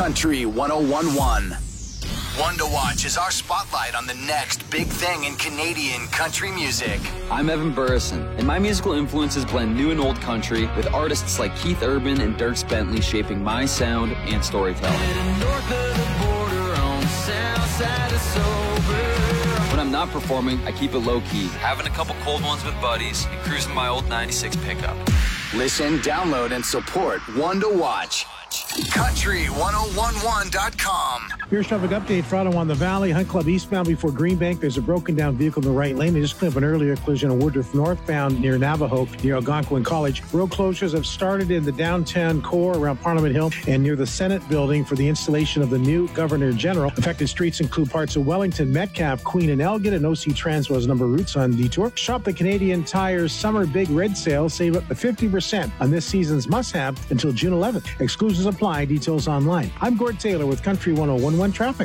Country 101.1. One to Watch is our spotlight on the next big thing in Canadian country music. I'm Evan Burrison, and my musical influences blend new and old country with artists like Keith Urban and Dierks Bentley shaping my sound and storytelling. When I'm not performing, I keep it low-key, having a couple cold ones with buddies and cruising my old 96 pickup. Listen, download, and support One to Watch. Country1011.com. Here's traffic update for Ottawa on the Valley. Hunt Club eastbound before Greenbank. There's a broken down vehicle in the right lane. They just cleaned up an earlier collision on Woodruff northbound near Navajo, near Algonquin College. Road closures have started in the downtown core around Parliament Hill and near the Senate building for the installation of the new Governor General. Affected streets include parts of Wellington, Metcalfe, Queen and Elgin, and OC Transwell's number of routes on Detour. Shop the Canadian Tire's Summer Big Red Sale. Save up to 50% on this season's must-have until June 11th. Exclusions apply. Details online. I'm Gord Taylor with Country 101.1 Traffic.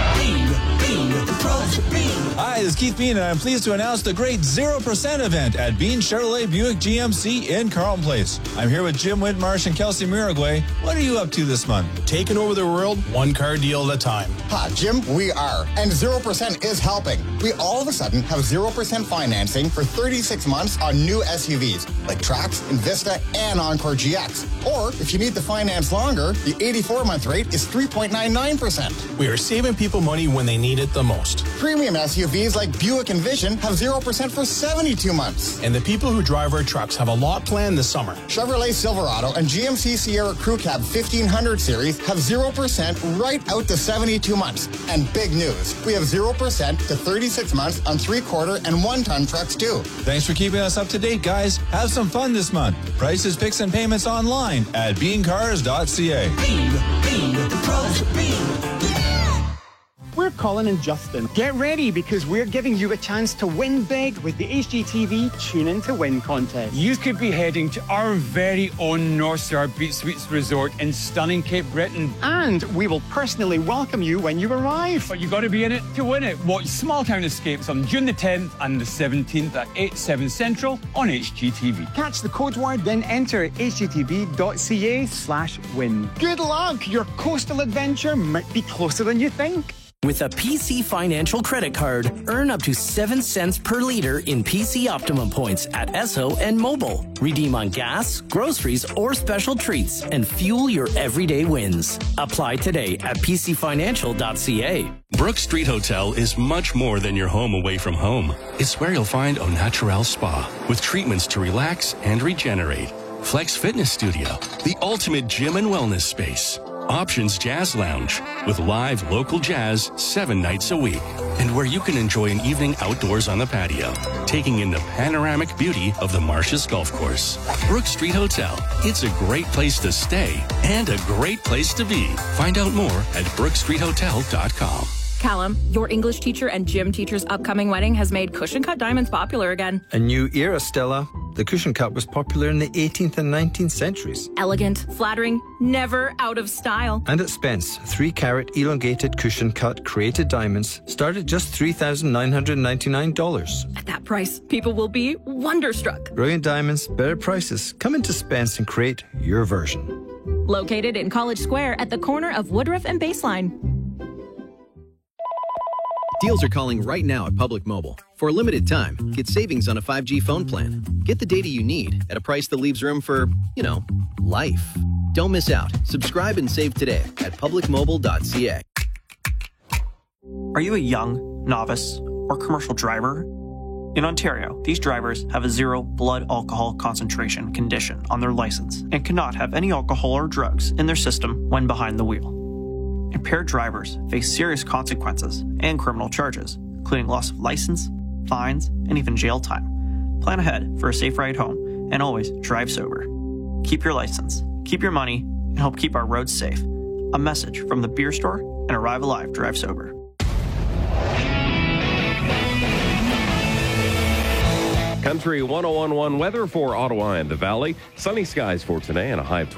Hi, this is Keith Bean, and I'm pleased to announce the great 0% event at Bean Chevrolet Buick GMC in Carlton Place. I'm here with Jim Whitmarsh and Kelsey Miragway. What are you up to this month? Taking over the world, one car deal at a time. Ha, Jim, we are. And 0% is helping. We all of a sudden have 0% financing for 36 months on new SUVs like Trax, Invista, and Encore GX. Or if you need the finance longer, the 84-month rate is 3.99%. We are saving people money when they need it the most. Premium SUVs like Buick Envision have 0% for 72 months. And the people who drive our trucks have a lot planned this summer. Chevrolet Silverado and GMC Sierra Crew Cab 1500 series have 0% right out to 72 months. And big news, we have 0% to 36 months on 3/4 and 1-ton trucks too. Thanks for keeping us up to date, guys. Have some fun this month. Prices, picks, and payments online at beancars.ca. We're Colin and Justin. Get ready because we're giving you a chance to win big with the HGTV Tune In to Win contest. You could be heading to our very own North Star Beach Suites Resort in stunning Cape Breton. And we will personally welcome you when you arrive. But you got to be in it to win it. Watch Small Town Escapes on June the 10th and the 17th at 8, 7 Central on HGTV. Catch the code word, then enter hgtv.ca/win. Good luck! Your coastal adventure might be closer than you think. With a PC Financial credit card, earn up to 7 cents per liter in PC Optimum points at Esso and Mobile. Redeem on gas, groceries, or special treats and fuel your everyday wins. Apply today at pcfinancial.ca. Brook Street Hotel is much more than your home away from home. It's where you'll find Au Naturel Spa with treatments to relax and regenerate. Flex Fitness Studio, the ultimate gym and wellness space. Options Jazz Lounge with live local jazz 7 nights a week, and where you can enjoy an evening outdoors on the patio, taking in the panoramic beauty of the Marshes Golf Course. Brook Street Hotel. It's a great place to stay and a great place to be. Find out more at brookstreethotel.com. Callum, your English teacher and gym teacher's upcoming wedding has made cushion cut diamonds popular again. A new era, Stella. The cushion cut was popular in the 18th and 19th centuries. Elegant, flattering, never out of style. And at Spence, 3-carat elongated cushion cut created diamonds start at just $3,999. At that price, people will be wonderstruck. Brilliant diamonds, better prices. Come into Spence and create your version. Located in College Square at the corner of Woodruff and Baseline. Deals are calling right now at Public Mobile. For a limited time, get savings on a 5G phone plan. Get the data you need at a price that leaves room for, life. Don't miss out. Subscribe and save today at publicmobile.ca. Are you a young, novice, or commercial driver? In Ontario, these drivers have a 0 blood alcohol concentration condition on their license and cannot have any alcohol or drugs in their system when behind the wheel. Impaired drivers face serious consequences and criminal charges, including loss of license, fines, and even jail time. Plan ahead for a safe ride home and always drive sober. Keep your license, keep your money, and help keep our roads safe. A message from the Beer Store and Arrive Alive Drive Sober. Country 101.1 weather for Ottawa and the Valley. Sunny skies for today and a high of